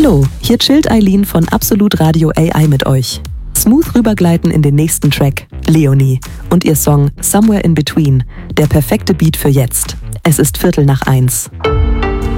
Hallo, hier chillt Eileen von Absolut Radio AI mit euch. Smooth rübergleiten in den nächsten Track, Leonie, und ihr Song Somewhere in Between, der perfekte Beat für jetzt. Es ist 1:15.